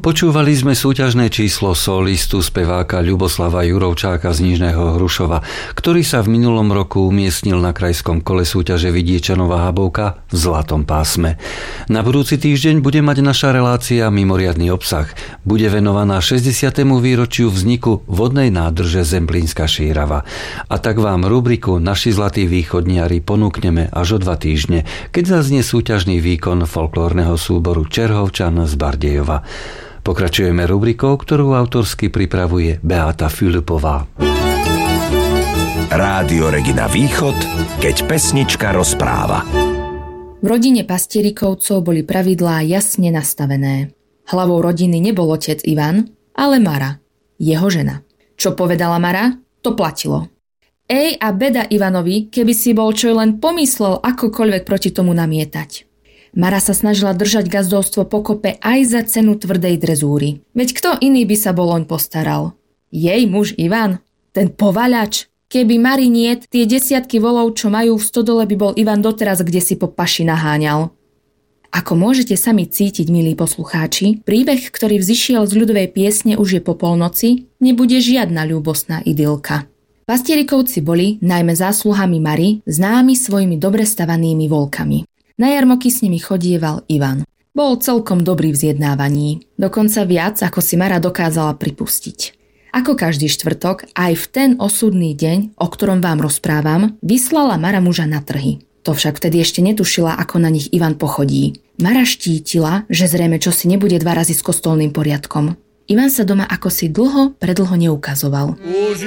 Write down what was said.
Počúvali sme súťažné číslo solistu speváka Ľuboslava Jurovčáka z Nižného Hrušova, ktorý sa v minulom roku umiestnil na krajskom kole súťaže Vidiečanová Habovka v zlatom pásme. Na budúci týždeň bude mať naša relácia mimoriadny obsah. Bude venovaná 60. výročiu vzniku vodnej nádrže Zemplínska Šírava. A tak vám rubriku Naši zlatí východniari ponúkneme až o 2 týždne, keď zaznie súťažný výkon folklórneho súboru Čerhovčan z Bardejova. Pokračujeme rubrikou, ktorú autorsky pripravuje Beáta Filipová. Rádio Regina Východ, keď pesnička rozpráva. V rodine Pastierikovcov boli pravidlá jasne nastavené. Hlavou rodiny nebol otec Ivan, ale Mara, jeho žena. Čo povedala Mara, to platilo. Ej a beda Ivanovi, keby si bol čo len pomyslel akokoľvek proti tomu namietať. Mara sa snažila držať gazdovstvo pokope aj za cenu tvrdej drezúry. Veď kto iný by sa bol oň postaral? Jej muž Ivan? Ten povaľač? Keby Mari niet, tie desiatky volov, čo majú v stodole, by bol Ivan doteraz kdesi po paši naháňal. Ako môžete sami cítiť, milí poslucháči, príbeh, ktorý vzišiel z ľudovej piesne Už je po polnoci, nebude žiadna ľúbostná idylka. Pastierikovci boli, najmä zásluhami Mari, známi svojimi dobre stavanými volkami. Na jarmoky s nimi chodieval Ivan. Bol celkom dobrý v zjednávaní, dokonca viac, ako si Mara dokázala pripustiť. Ako každý štvrtok, aj v ten osudný deň, o ktorom vám rozprávam, vyslala Mara muža na trhy. To však vtedy ešte netušila, ako na nich Ivan pochodí. Mara štítila, že zrejme čosi nebude 2 razy s kostolným poriadkom. Ivan sa doma akosi predlho neukazoval.